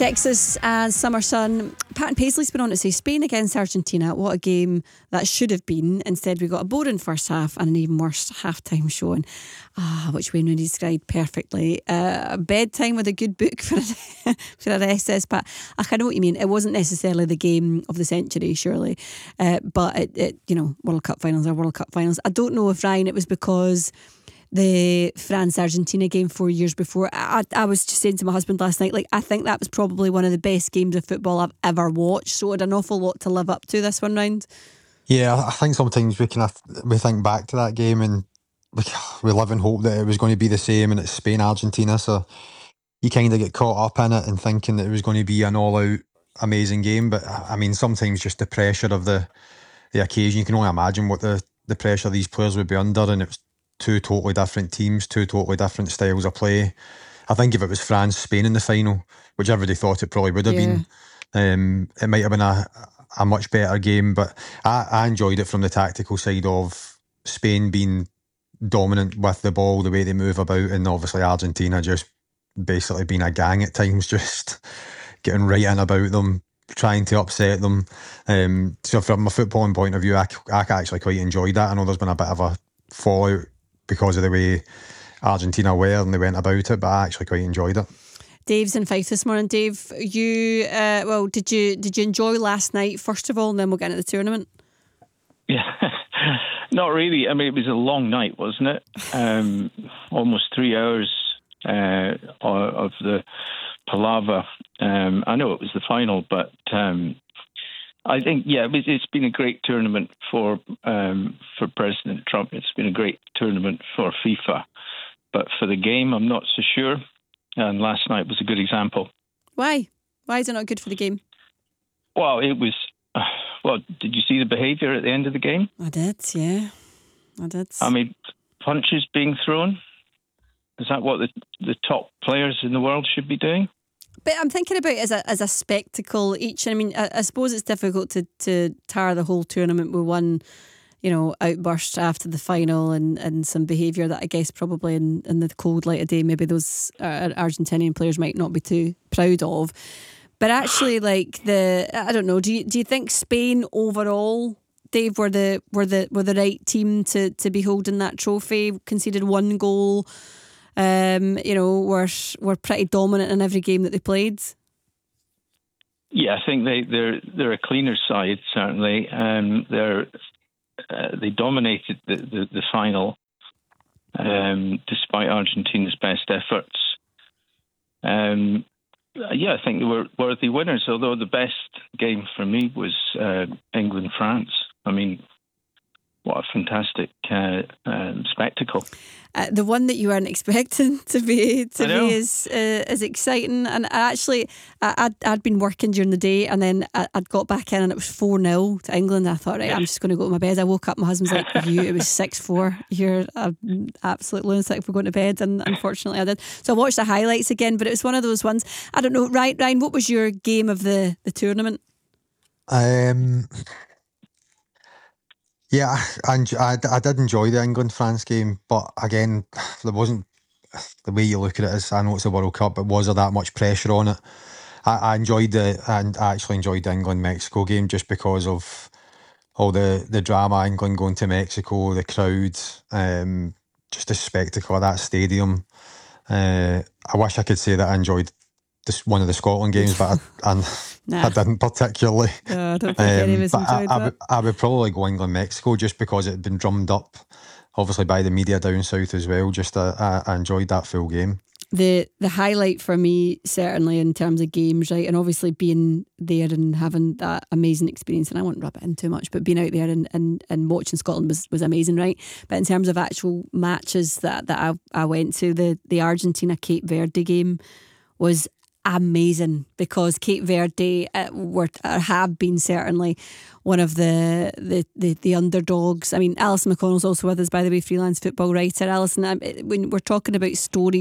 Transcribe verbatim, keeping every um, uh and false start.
Texas and Summer Sun. Pat and Paisley's been on to say Spain against Argentina. What a game that should have been. Instead, we got a boring first half and an even worse half-time showing. Ah, which Wayne Rooney described perfectly. Uh, bedtime with a good book for a, for a rest says Pat. I kind of know what you mean. It wasn't necessarily the game of the century, surely, uh, but it, it, you know, World Cup finals are World Cup finals. I don't know if, Ryan, it was because the France-Argentina game four years before. I, I was just saying to my husband last night, like, I think that was probably one of the best games of football I've ever watched. So it had an awful lot to live up to this one round. Yeah, I think sometimes we can we think back to that game and we, we live in hope that it was going to be the same, and it's Spain-Argentina, so you kind of get caught up in it and thinking that it was going to be an all-out amazing game. But I mean, sometimes just the pressure of the the occasion, you can only imagine what the, the pressure these players would be under, and it was two totally different teams, two totally different styles of play. I think if it was France, Spain in the final, which everybody thought it probably would have Yeah. been, um, it might have been a, a much better game. But I, I enjoyed it from the tactical side of Spain being dominant with the ball, the way they move about, and obviously Argentina just basically being a gang at times, just getting right in about them, trying to upset them. Um, so from a footballing point of view, I, I actually quite enjoyed that. I know there's been a bit of a fallout because of the way Argentina were and they went about it, but I actually quite enjoyed it. Dave's in Fife this morning. Dave, you uh, well, did you did you enjoy last night first of all, and then we'll get into the tournament? Yeah, not really. I mean, it was a long night, wasn't it? Um, almost three hours uh, of the palaver. Um, I know it was the final, but um, I think, yeah, it was, it's been a great tournament for um, for President Trump. It's been a great tournament for FIFA. But for the game, I'm not so sure. And last night was a good example. Why? Why is it not good for the game? Well, it was... Uh, well, did you see the behaviour at the end of the game? I did, yeah. I did. I mean, punches being thrown. Is that what the, the top players in the world should be doing? But I'm thinking about it as a as a spectacle each. I mean, I, I suppose it's difficult to, to tar the whole tournament with one, you know, outburst after the final and, and some behaviour that I guess probably in, in the cold light of day maybe those uh, Argentinian players might not be too proud of. But actually, like the I don't know. Do you do you think Spain overall, Dave, were the were the were the right team to to be holding that trophy? Conceded one goal. Um, you know, were were pretty dominant in every game that they played. Yeah, I think they they're they're a cleaner side certainly. Um, they're uh, they dominated the the, the final, um, despite Argentina's best efforts. Um, yeah, I think they were worthy winners. Although the best game for me was uh, England France. I mean, what a fantastic uh, um, spectacle. Uh, the one that you weren't expecting to be to be as uh, as exciting, and I actually I, I'd I'd been working during the day, and then I, I'd got back in, and it was four nil to England. I thought, right, yes. I'm just going to go to my bed. I woke up, my husband's like, "You, it was six four. You're an absolute lunatic for going to bed," and unfortunately, I did. So I watched the highlights again, but it was one of those ones. I don't know, Ryan. Ryan, what was your game of the the tournament? Um. Yeah, I, I, I did enjoy the England-France game, but again, there wasn't, the way you look at it is, I know it's a World Cup, but was there that much pressure on it? I, I enjoyed the, and I actually enjoyed the England-Mexico game just because of all the, the drama, England going to Mexico, the crowd, um, just the spectacle of that stadium. Uh, I wish I could say that I enjoyed this one of the Scotland games, but I, I, nah. I didn't particularly. No, I don't think um, any of us enjoyed I, that. I, would, I would probably go England-Mexico just because it had been drummed up, obviously by the media down south as well. Just uh, I, I enjoyed that full game. The the highlight for me, certainly in terms of games, right, and obviously being there and having that amazing experience, and I won't rub it in too much, but being out there and, and, and watching Scotland was, was amazing, right? But in terms of actual matches that, that I, I went to, the, the Argentina-Cape Verde game was amazing, because Cape Verde uh, were or have been certainly one of the, the the the underdogs. I mean, Alison McConnell's also with us, by the way, freelance football writer. Alison, when we're talking about stories